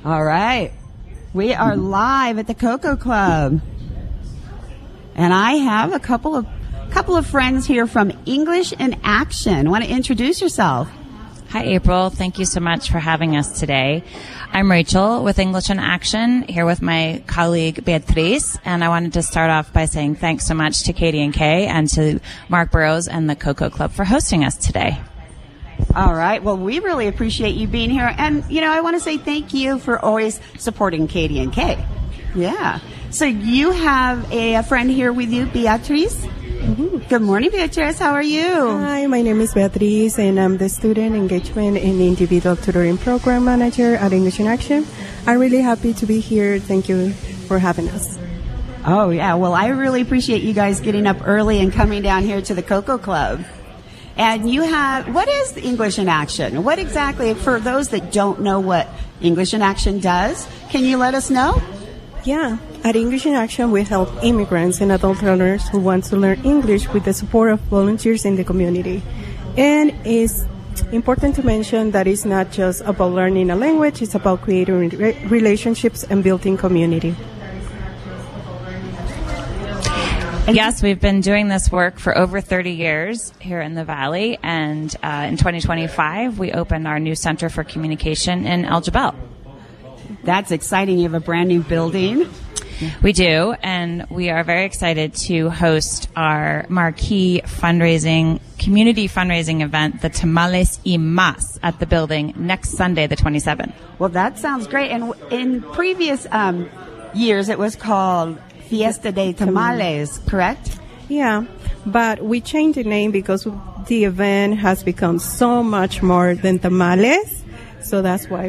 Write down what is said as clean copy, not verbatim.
All right. We are live at the Cocoa Club. And I have a couple of friends here from English in Action. Want to introduce yourself? Hi, April. Thank you so much for having us today. I'm Rachel with English in Action, here with my colleague Beatriz, and I wanted to start off by saying thanks so much to Katie and Kay and to Mark Burrows and the Cocoa Club for hosting us today. All right. Well, we really appreciate you being here. And, I want to say thank you for always supporting Katie and Kay. Yeah. So you have a friend here with you, Beatriz. Mm-hmm. Good morning, Beatriz. How are you? Hi, my name is Beatriz, and I'm the Student Engagement and Individual Tutoring Program Manager at English in Action. I'm really happy to be here. Thank you for having us. Oh, yeah. Well, I really appreciate you guys getting up early and coming down here to the Cocoa Club. And what is English in Action? What exactly, for those that don't know what English in Action does, can you let us know? Yeah. At English in Action, we help immigrants and adult learners who want to learn English with the support of volunteers in the community. And it's important to mention that it's not just about learning a language, it's about creating relationships and building community. Yes, we've been doing this work for over 30 years here in the Valley, and in 2025, we opened our new Center for Communication in El Jebel. That's exciting. You have a brand new building. We do, and we are very excited to host our marquee community fundraising event, the Tamales y Más, at the building next Sunday, the 27th. Well, that sounds great. And in previous years, it was called Fiesta de Tamales, correct? Yeah, but we changed the name because the event has become so much more than tamales, so that's why